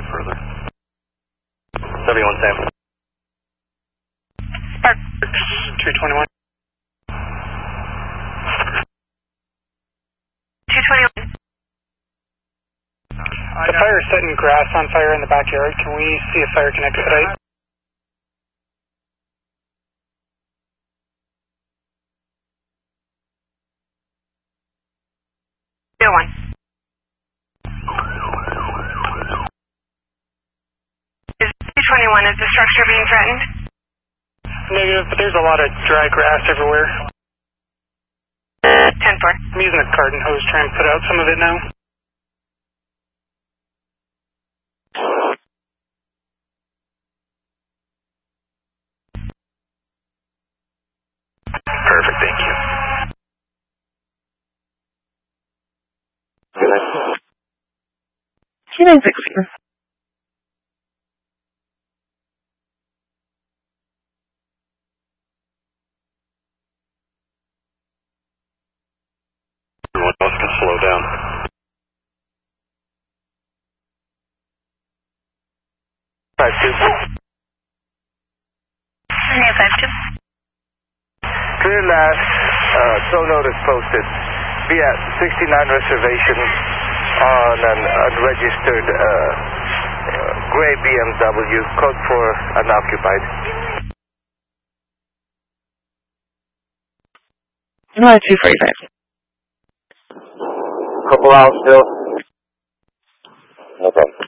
it further. 71 Sam. Spark 221. 221. The fire is setting grass on fire in the backyard. Can we see if fire can expedite? No one. Is 221, is the structure being threatened? Negative, but there's a lot of dry grass everywhere. 10-4. I'm using a garden hose trying to put out some of it now. Perfect, thank you. Good night. 2916. Everyone else can slow down. 5-2. 5-2. Clear last, so notice posted. Be at 69 reservation on an unregistered gray BMW, code for unoccupied. 245. Couple hours still. No problem.